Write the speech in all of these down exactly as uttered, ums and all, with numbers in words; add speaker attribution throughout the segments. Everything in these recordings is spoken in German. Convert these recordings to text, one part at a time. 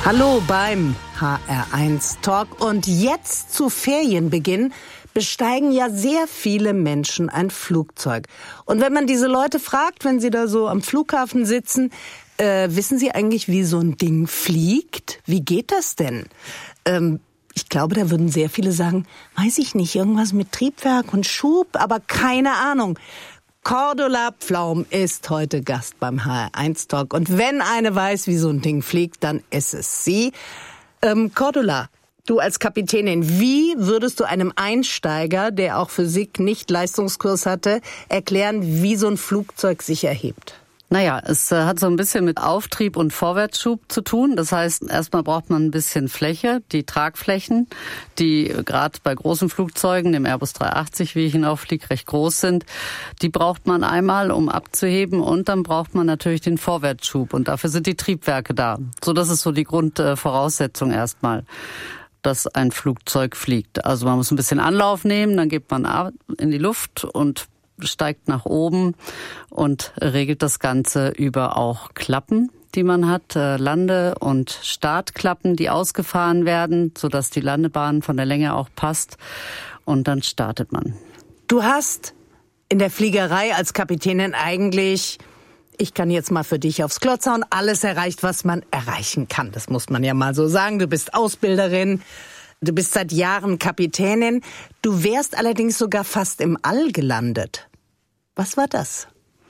Speaker 1: Hallo beim H R eins Talk. Und jetzt zu Ferienbeginn besteigen ja sehr viele Menschen ein Flugzeug. Und wenn man diese Leute fragt, wenn sie da so am Flughafen sitzen, äh, wissen sie eigentlich, wie so ein Ding fliegt? Wie geht das denn? Ähm, ich glaube, da würden sehr viele sagen, weiß ich nicht, irgendwas mit Triebwerk und Schub, aber keine Ahnung. Cordula Pflaum ist heute Gast beim H R eins Talk. Und wenn eine weiß, wie so ein Ding fliegt, dann ist es sie. Ähm, Cordula, du als Kapitänin, wie würdest du einem Einsteiger, der auch Physik nicht Leistungskurs hatte, erklären, wie so ein Flugzeug sich erhebt?
Speaker 2: Naja, es äh, hat so ein bisschen mit Auftrieb und Vorwärtsschub zu tun. Das heißt, erstmal braucht man ein bisschen Fläche, die Tragflächen, die gerade bei großen Flugzeugen, dem Airbus dreihundertachtzig, wie ich ihn auch fliege, recht groß sind. Die braucht man einmal, um abzuheben, und dann braucht man natürlich den Vorwärtsschub. Und dafür sind die Triebwerke da. So, das ist so die Grundvoraussetzung erstmal, dass ein Flugzeug fliegt. Also man muss ein bisschen Anlauf nehmen, dann geht man in die Luft und steigt nach oben und regelt das Ganze über auch Klappen, die man hat, Lande- und Startklappen, die ausgefahren werden, sodass die Landebahn von der Länge auch passt, und dann startet man.
Speaker 1: Du hast in der Fliegerei als Kapitänin eigentlich, ich kann jetzt mal für dich aufs Klotz hauen, alles erreicht, was man erreichen kann. Das muss man ja mal so sagen. Du bist Ausbilderin, du bist seit Jahren Kapitänin. Du wärst allerdings sogar fast im All gelandet. Was war das?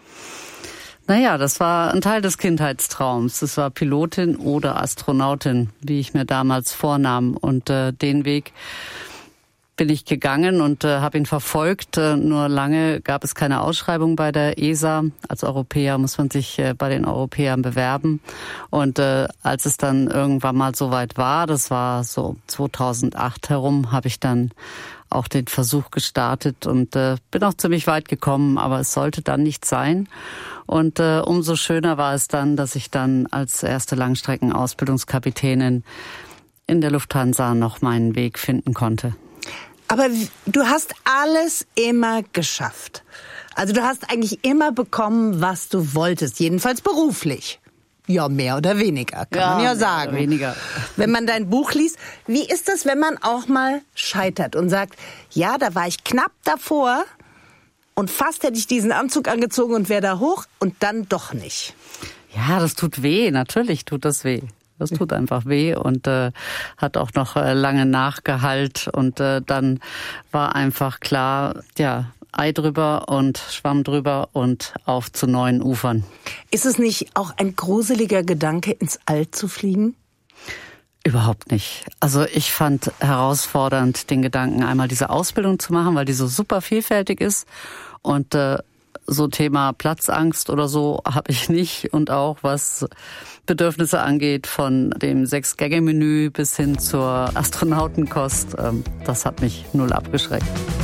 Speaker 2: Naja, das war ein Teil des Kindheitstraums. Das war Pilotin oder Astronautin, wie ich mir damals vornahm. Und äh, den Weg bin ich gegangen und äh, habe ihn verfolgt. Äh, nur lange gab es keine Ausschreibung bei der E S A. Als Europäer muss man sich äh, bei den Europäern bewerben. Und äh, als es dann irgendwann mal soweit war, das war so zweitausendacht herum, habe ich dann auch den Versuch gestartet und äh, bin auch ziemlich weit gekommen, aber es sollte dann nicht sein. Und äh, umso schöner war es dann, dass ich dann als erste Langstrecken-Ausbildungskapitänin in der Lufthansa noch meinen Weg finden konnte.
Speaker 1: Aber du hast alles immer geschafft. Also du hast eigentlich immer bekommen, was du wolltest, jedenfalls beruflich. Ja, mehr oder weniger, kann ja, man ja sagen.
Speaker 2: Mehr oder weniger.
Speaker 1: Wenn man dein Buch liest, wie ist das, wenn man auch mal scheitert und sagt, ja, da war ich knapp davor und fast hätte ich diesen Anzug angezogen und wäre da hoch und dann doch nicht?
Speaker 2: Ja, das tut weh, natürlich tut das weh. Das tut einfach weh und äh, hat auch noch äh, lange Nachgehalt, und äh, dann war einfach klar, ja, Ei drüber und Schwamm drüber und auf zu neuen Ufern.
Speaker 1: Ist es nicht auch ein gruseliger Gedanke, ins All zu fliegen?
Speaker 2: Überhaupt nicht. Also ich fand herausfordernd den Gedanken, einmal diese Ausbildung zu machen, weil die so super vielfältig ist, und äh, so Thema Platzangst oder so habe ich nicht, und auch was Bedürfnisse angeht, von dem Sechs-Gänge-Menü bis hin zur Astronautenkost, äh, das hat mich null abgeschreckt.